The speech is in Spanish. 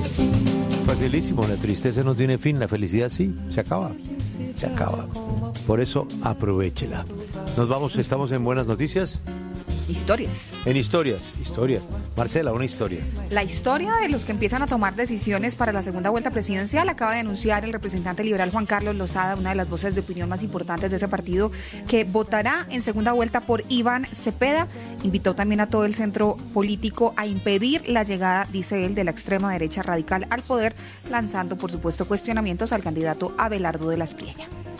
Facilísimo, la tristeza no tiene fin, la felicidad sí, se acaba. Por eso, aprovéchela. Nos vamos, estamos en Buenas Noticias. Historias. En historias. Marcela, una historia. La historia de los que empiezan a tomar decisiones para la segunda vuelta presidencial acaba de anunciar el representante liberal Juan Carlos Lozada, una de las voces de opinión más importantes de ese partido, que votará en segunda vuelta por Iván Cepeda. Invitó también a todo el centro político a impedir la llegada, dice él, de la extrema derecha radical al poder, lanzando, por supuesto, cuestionamientos al candidato Abelardo de la Espriella.